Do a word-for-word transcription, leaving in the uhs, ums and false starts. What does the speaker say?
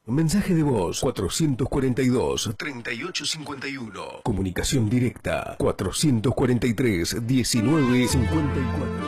Mensaje de voz cuatrocientos cuarenta y dos, treinta y ocho cincuenta y uno. Comunicación directa cuatrocientos cuarenta y tres, diecinueve cincuenta y cuatro.